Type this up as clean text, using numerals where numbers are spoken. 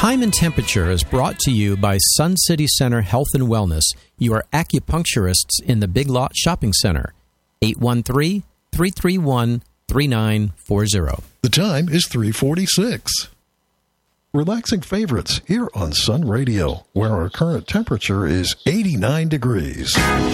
Time and Temperature is brought to you by Sun City Center Health and Wellness, your acupuncturists in the Big Lot Shopping Center. 813-331-3940. The time is 3:46. Relaxing favorites here on Sun Radio, where our current temperature is 89 degrees.